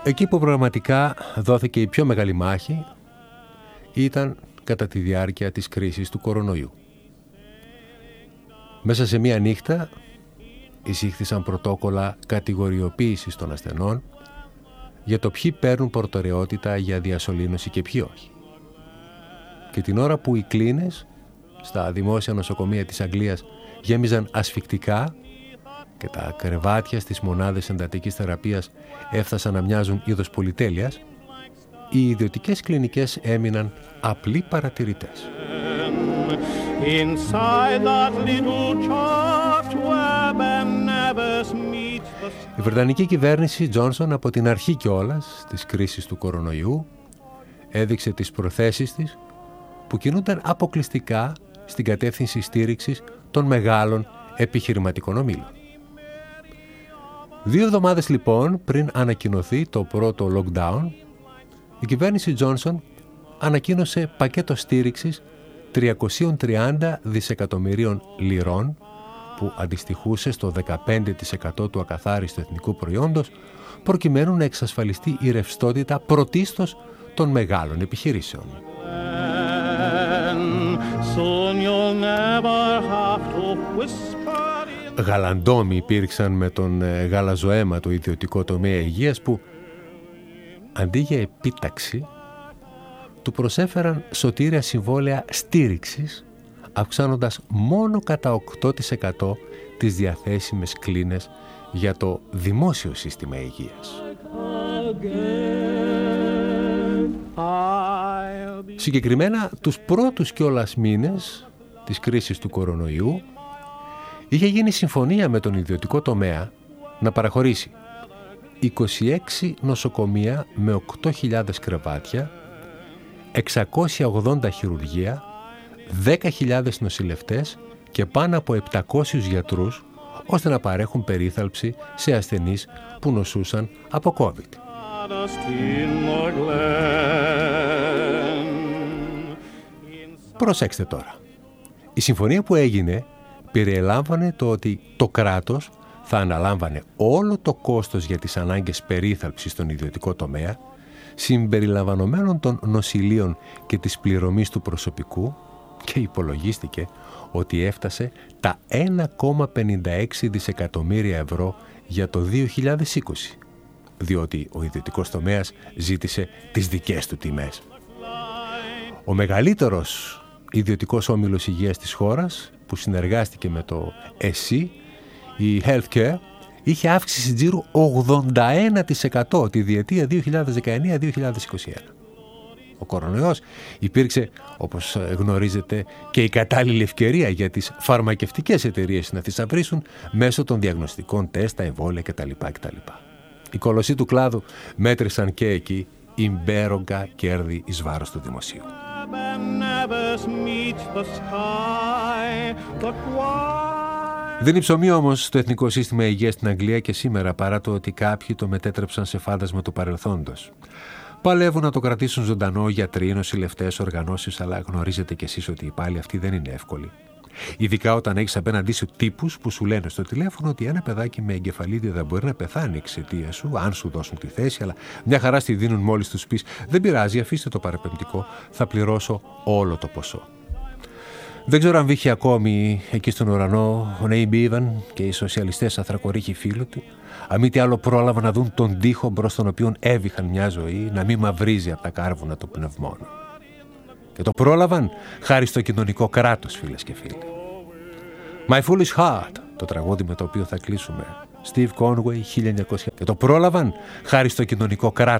Εκεί που πραγματικά δόθηκε η πιο μεγάλη μάχη ήταν κατά τη διάρκεια της κρίσης του κορονοϊού. Μέσα σε μία νύχτα εισήχθησαν πρωτόκολλα κατηγοριοποίησης των ασθενών για το ποιοι παίρνουν προτεραιότητα για διασωλήνωση και ποιοι όχι. Και την ώρα που οι κλίνες στα δημόσια νοσοκομεία της Αγγλίας γέμιζαν ασφυκτικά και τα κρεβάτια στις μονάδες εντατικής θεραπείας έφτασαν να μοιάζουν είδος πολυτέλειας, οι ιδιωτικές κλινικές έμειναν απλοί παρατηρητές. Η βρετανική κυβέρνηση Τζόνσον από την αρχή κιόλας της κρίσης του κορονοϊού έδειξε τις προθέσεις της που κινούνταν αποκλειστικά στην κατεύθυνση στήριξης των μεγάλων επιχειρηματικών ομίλων. 2 εβδομάδες λοιπόν πριν ανακοινωθεί το πρώτο lockdown, η κυβέρνηση Τζόνσον ανακοίνωσε πακέτο στήριξης 330 δισεκατομμυρίων λιρών που αντιστοιχούσε στο 15% του ακαθάριστου εθνικού προϊόντος προκειμένου να εξασφαλιστεί η ρευστότητα πρωτίστως των μεγάλων επιχειρήσεων. Γαλαντόμοι υπήρξαν με τον γαλαζοαίματο ιδιωτικό τομέα υγείας που αντί για επίταξη του προσέφεραν σωτήρια συμβόλαια στήριξης, αυξάνοντας μόνο κατά 8% τις διαθέσιμες κλίνες για το δημόσιο σύστημα υγείας. Συγκεκριμένα, τους πρώτους κιόλας μήνες της κρίσης του κορονοϊού είχε γίνει συμφωνία με τον ιδιωτικό τομέα να παραχωρήσει 26 νοσοκομεία με 8.000 κρεβάτια, 680 χειρουργεία, 10.000 νοσηλευτές και πάνω από 700 γιατρούς, ώστε να παρέχουν περίθαλψη σε ασθενείς που νοσούσαν από COVID. Προσέξτε τώρα. Η συμφωνία που έγινε περιελάμβανε το ότι το κράτος θα αναλάμβανε όλο το κόστος για τις ανάγκες περίθαλψης στον ιδιωτικό τομέα, συμπεριλαμβανομένων των νοσηλείων και της πληρωμής του προσωπικού, και υπολογίστηκε ότι έφτασε τα 1,56 δισεκατομμύρια ευρώ για το 2020, διότι ο ιδιωτικός τομέας ζήτησε τις δικές του τιμές. Ο μεγαλύτερος ιδιωτικός όμιλος υγείας της χώρας, που συνεργάστηκε με το ΕΣΥ, η Healthcare, είχε αύξηση τζίρου 81% τη διετία 2019-2021. Ο κορονοϊός υπήρξε, όπως γνωρίζετε, και η κατάλληλη ευκαιρία για τις φαρμακευτικές εταιρείες να θησαυρίσουν μέσω των διαγνωστικών τεστ, τα εμβόλια κτλ. Οι κολοσσοί του κλάδου μέτρησαν και εκεί ιμπέρογκα κέρδη εις βάρος του δημοσίου. Δεν υψωμεί όμως το εθνικό σύστημα υγείας στην Αγγλία και σήμερα, παρά το ότι κάποιοι το μετέτρεψαν σε φάντασμα του παρελθόντος. Παλεύουν να το κρατήσουν ζωντανό γιατροί, νοσηλευτές, οργανώσεις, αλλά γνωρίζετε κι εσείς ότι οι πάλι αυτοί δεν είναι εύκολοι. Ειδικά όταν έχεις απέναντί σου τύπους που σου λένε στο τηλέφωνο ότι ένα παιδάκι με εγκεφαλίτιδα δεν μπορεί να πεθάνει εξαιτίας σου, αν σου δώσουν τη θέση, αλλά μια χαρά στη δίνουν μόλις τους πεις «Δεν πειράζει, αφήστε το παραπεμπτικό, θα πληρώσω όλο το ποσό». Δεν ξέρω αν βήχε ακόμη εκεί στον ουρανό ο Νέι Μπίβαν και οι σοσιαλιστές αθρακορίχοι φίλοι του, αν μη τι άλλο πρόλαβαν να δουν τον τοίχο μπρος τον οποίον έβηχαν μια ζωή να μην μαυρίζει από τα κάρβουνα του πνευμόνου. Και το πρόλαβαν χάρη στο κοινωνικό κράτος, φίλες και φίλοι. My Foolish Heart, το τραγούδι με το οποίο θα κλείσουμε, Steve Conway, 1900. Και το πρόλαβαν χάρη στο κοινωνικό κράτος.